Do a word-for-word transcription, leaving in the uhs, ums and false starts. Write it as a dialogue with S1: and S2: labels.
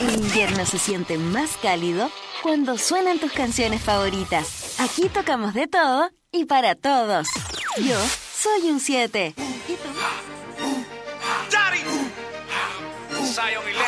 S1: El invierno se siente más cálido cuando suenan tus canciones favoritas. Aquí tocamos de todo y para todos. Yo soy un siete. ¿Y tú?
S2: Daddy. Zion